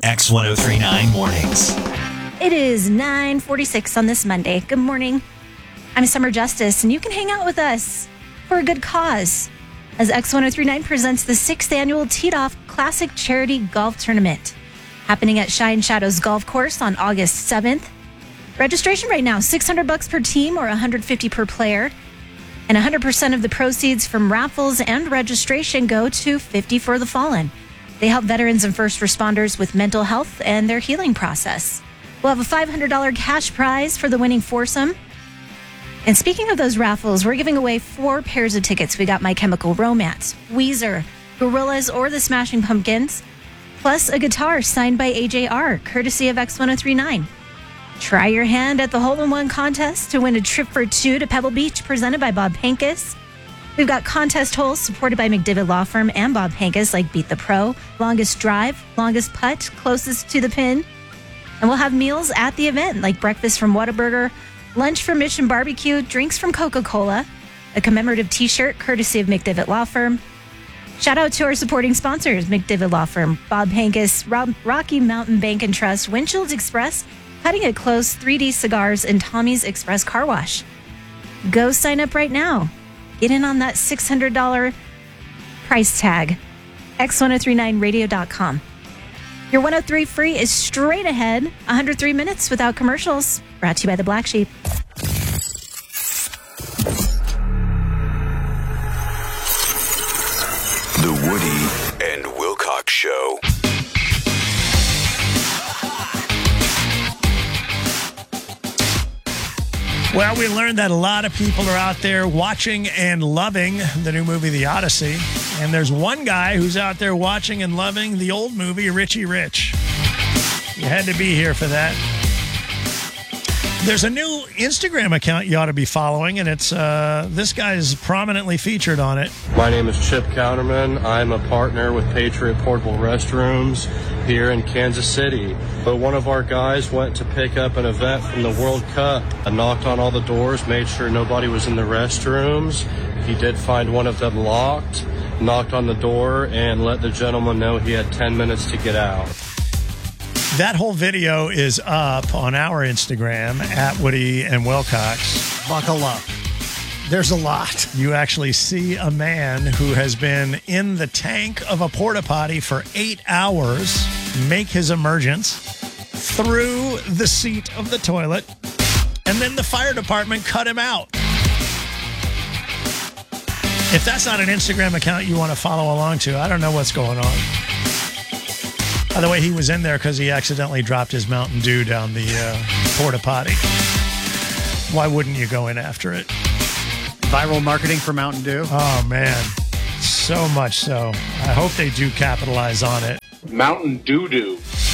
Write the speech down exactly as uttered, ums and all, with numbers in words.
X ten thirty-nine Mornings. It is nine forty-six on this Monday. Good morning. I'm Summer Justice, and you can hang out with us for a good cause as X ten thirty-nine presents the sixth annual Teed Off Classic Charity Golf Tournament happening at Shine Shadows Golf Course on August seventh. Registration right now, six hundred bucks per team or one hundred fifty per player. And one hundred percent of the proceeds from raffles and registration go to fifty for the Fallen. They help veterans and first responders with mental health and their healing process. We'll have a five hundred dollars cash prize for the winning foursome. And speaking of those raffles, we're giving away four pairs of tickets. We got My Chemical Romance, Weezer, Gorillaz, or the Smashing Pumpkins, plus a guitar signed by A J R, courtesy of X ten thirty-nine. Try your hand at the hole-in-one contest to win a trip for two to Pebble Beach, presented by Bob Hankus. We've got contest holes supported by McDivitt Law Firm and Bob Hankus, like Beat the Pro, longest drive, longest putt, closest to the pin. And we'll have meals at the event, like breakfast from Whataburger, lunch from Mission Barbecue, drinks from Coca-Cola, a commemorative T-shirt courtesy of McDivitt Law Firm. Shout out to our supporting sponsors, McDivitt Law Firm, Bob Hankus, Rob, Rocky Mountain Bank and Trust, Windshields Express, Cutting It Close, three D Cigars, and Tommy's Express Car Wash. Go sign up right now. Get in on that six hundred dollars price tag. X ten thirty-nine radio dot com. Your one oh three free is straight ahead. one hundred three minutes without commercials. Brought to you by the Black Sheep. The Woody and Wilcox Show. Well, we learned that a lot of people are out there watching and loving the new movie, The Odyssey. And there's one guy who's out there watching and loving the old movie, Richie Rich. You had to be here for that. There's a new Instagram account you ought to be following, and it's uh, this guy is prominently featured on it. My name is Chip Counterman. I'm a partner with Patriot Portable Restrooms here in Kansas City. But one of our guys went to pick up an event from the World Cup. I knocked on all the doors, made sure nobody was in the restrooms. He did find one of them locked, knocked on the door, and let the gentleman know he had ten minutes to get out. That whole video is up on our Instagram, at Woody and Wilcox. Buckle up. There's a lot. You actually see a man who has been in the tank of a porta potty for eight hours make his emergence through the seat of the toilet, and then the fire department cut him out. If that's not an Instagram account you want to follow along to, I don't know what's going on. By the way, he was in there because he accidentally dropped his Mountain Dew down the uh, porta potty. Why wouldn't you go in after it? Viral marketing for Mountain Dew. Oh, man. So much so. I hope they do capitalize on it. Mountain Doo Doo.